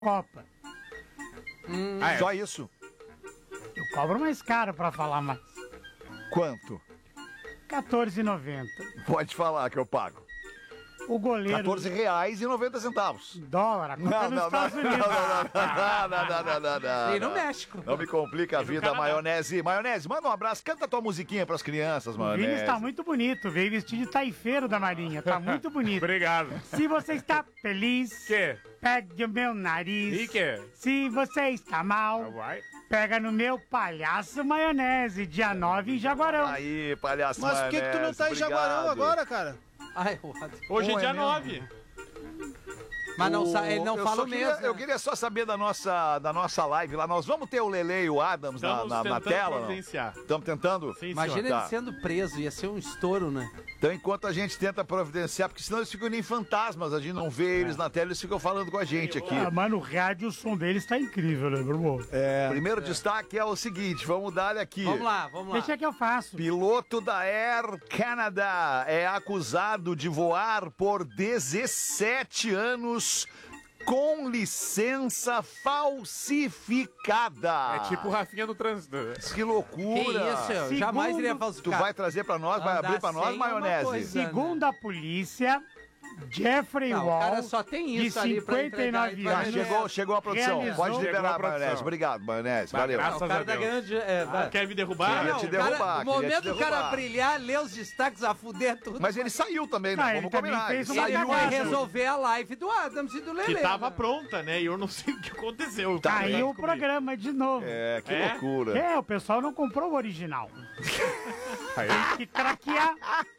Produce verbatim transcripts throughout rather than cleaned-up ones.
Copa. Hum, ah, é. Só isso? Eu cobro mais caro pra falar mais. Quanto? quatorze reais e noventa centavos. Pode falar que eu pago. O goleiro... quatorze reais e noventa centavos. Dólar, a conta não, nos não, Estados não, Unidos. Não, não, não, não, não, não, não. E no México. Não me complica a vida, Maionese. Maionese, manda um abraço, canta tua musiquinha pras crianças, Maionese. O Vini está muito bonito, veio vestido de taifeiro da Marinha, tá muito bonito. Obrigado. Se você está feliz, que? pegue o meu nariz. E que? Se você está mal, vai. Pega no meu Palhaço Maionese, dia nove em Jaguarão. Aí, Palhaço Mas Maionese. Mas por que, que tu não tá em obrigado. Jaguarão agora, cara? Ai, Hoje é dia nove. Mas não, o, ele não fala o queria, mesmo. Né? Eu queria só saber da nossa, da nossa live lá. Nós vamos ter o Lele e o Adams na, na, na tela? Estamos tentando? Sim, Imagina tá. ele sendo preso, ia ser um estouro, né? Então, enquanto a gente tenta providenciar, porque senão eles ficam nem fantasmas, a gente não vê eles é. na tela, eles ficam falando com a gente aqui. Ah, mas no rádio o som deles tá incrível, né, meu irmão? É, Primeiro é. destaque é o seguinte, vamos dar aqui. Vamos lá, vamos lá. Deixa que eu faço. Piloto da Air Canada é acusado de voar por dezessete anos com licença falsificada. É tipo o Rafinha do trânsito. Que loucura. Que isso, Segundo, jamais iria falsificar. Tu vai trazer pra nós, vai abrir pra nós, Maionese? Coisa, Segundo a polícia, Jeffrey não, Wall, o cara só tem isso de cinquenta e nove ah, anos, chegou, chegou a produção. realizou... Pode liberar, Maionese. Obrigado, Maionese. Valeu. Não, o cara tá ganhando... É, ah, quer me derrubar? Queria não, te derrubar. Cara, no momento do cara brilhar, ler os destaques, a fuder tudo. Mas ele saiu também, né? Ah, Vamos ele também combinar. fez Ele uma Ele saiu. vai cagada. resolver a live do Adams e do Lelê. Que tava né? pronta, né? E eu não sei o que aconteceu. Caiu o programa de novo. É, que É? loucura. É, o pessoal não comprou o original. Aí, Tem que craquear.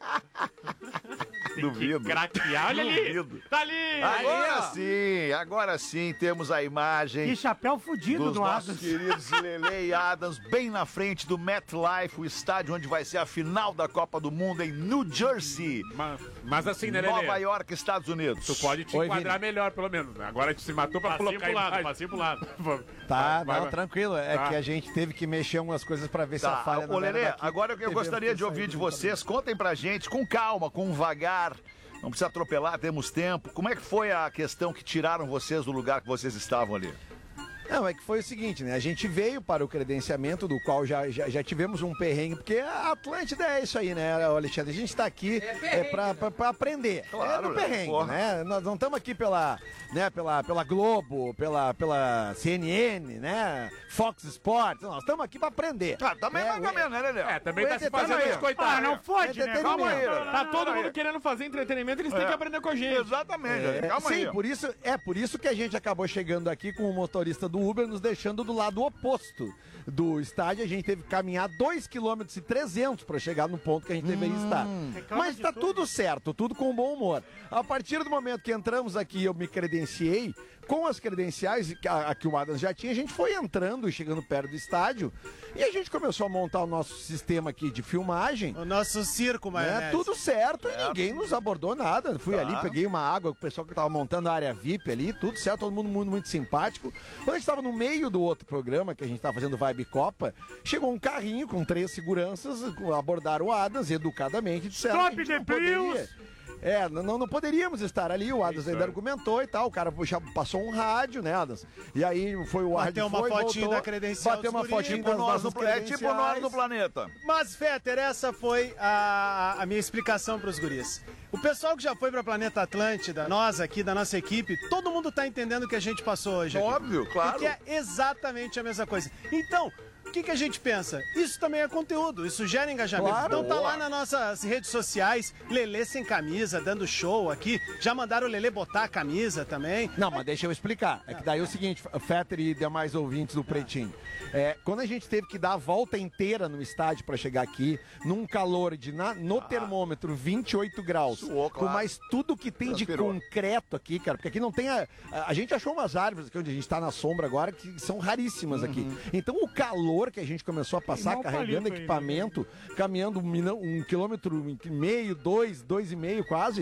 Duvido. que craquear. Olha ali. Duvido. Tá ali. Agora ó. sim, agora sim temos a imagem Que chapéu fudido dos do nossos Adams. queridos Lele e Adams, bem na frente do MetLife, o estádio onde vai ser a final da Copa do Mundo em New Jersey, Mas, mas assim, né, Lelê? Nova York, Estados Unidos. Tu pode te Oi, enquadrar Vini. melhor, pelo menos. Né? Agora a gente se matou pra Passinho colocar pro lado, imagem. passinho pro lado. Vai, Tá, vai, não, vai. tranquilo. É Tá. que a gente teve que mexer umas coisas pra ver se a Tá, falha não ô Lelê, era daqui. agora eu Tivemos gostaria que de ouvir sair de do vocês, contem pra gente, com calma, com vagar, não precisa atropelar, temos tempo. Como é que foi a questão que tiraram vocês do lugar que vocês estavam ali? Não, é que foi o seguinte, né? A gente veio para o credenciamento, do qual já, já, já tivemos um perrengue, porque a Atlântida é isso aí, né, Alexandre? A gente tá aqui É é, perrengue, pra, né? pra, pra aprender. Claro, é no perrengue, porra. né? Nós não estamos aqui pela, né, pela, pela Globo, pela, pela C N N, né? Fox Sports. Nós estamos aqui pra aprender. Ah, também é, mais ou menos, né, Lelê? É, também tá se Calma fazendo aí. de coitado. Ah, não fode, né? Calma aí. Tá todo mundo querendo fazer entretenimento, eles têm É. que aprender com a gente. Exatamente, É, Lelê, calma sim, aí. por isso, é por isso que a gente acabou chegando aqui com o motorista do Uber, nos deixando do lado oposto do estádio. A gente teve que caminhar dois quilômetros e trezentos para chegar no ponto que a gente deveria estar. Reclama Mas de tá tudo. tudo certo, tudo com bom humor. A partir do momento que entramos aqui, eu me credenciei, com as credenciais que a, a que o Adams já tinha, a gente foi entrando e chegando perto do estádio, e a gente começou a montar o nosso sistema aqui de filmagem. O nosso circo, Né, Maionese. tudo certo, e ninguém nos abordou nada. Fui Tá. ali, peguei uma água, o pessoal que tava montando a área V I P ali, tudo certo, todo mundo muito, muito simpático. Quando a gente tava no meio do outro programa, que a gente tava fazendo Vibe Copa, chegou um carrinho com três seguranças, abordaram o Adams educadamente, disseram Stop que a gente the não poderia. Prius! É, não, não poderíamos estar ali, o Adams ainda argumentou e tal, o cara puxa, passou um rádio, né, Adams? E aí foi o rádio, Bateu uma foi, fotinho voltou, da credencial bateu dos uma guris, fotinho Tipo das nós nossas no, é tipo nós credenciais. no planeta. Mas, Fetter, essa foi a, a minha explicação pros guris. O pessoal que já foi pra Planeta Atlântida, nós aqui da nossa equipe, todo mundo tá entendendo o que a gente passou hoje aqui. Óbvio, claro. Porque é exatamente a mesma coisa. Então, o que, que a gente pensa? Isso também é conteúdo, isso gera engajamento. Claro. Então tá Boa. lá nas nossas redes sociais, Lelê sem camisa, dando show aqui. Já mandaram o Lelê botar a camisa também. Não, mas deixa eu explicar. É que daí é o seguinte, Fetter e demais ouvintes do Pretinho. É, quando a gente teve que dar a volta inteira no estádio pra chegar aqui, num calor de, na- no termômetro, vinte e oito graus, Suou, com claro. mais tudo que tem de Transpirou. concreto aqui, cara, porque aqui não tem a, a... a gente achou umas árvores aqui onde a gente tá na sombra agora, que são raríssimas aqui. Então o calor que a gente começou a passar, Queimou o carregando palito aí, equipamento, caminhando um, milhão- um quilômetro e meio, dois, dois e meio quase, eu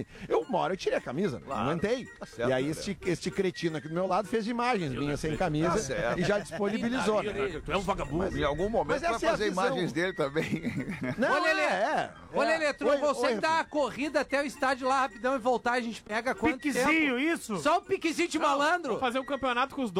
uma hora eu tirei a camisa, não aguentei. certo, e aí né? este, este cretino aqui do meu lado fez imagens minhas sem camisa Tá certo. e já disponibilizou. né? Tu é um vagabundo. Em algum momento Mas vai essa é a fazer visão. imagens dele também. Não, Ô, Lelê, é, Ô, é. Lelê, tu Oi, não consegue oi, dar uma corrida até o estádio lá rapidão e voltar, a gente pega quanto Piquezinho, tempo? isso? Só um piquezinho de malandro. Vou fazer um campeonato com os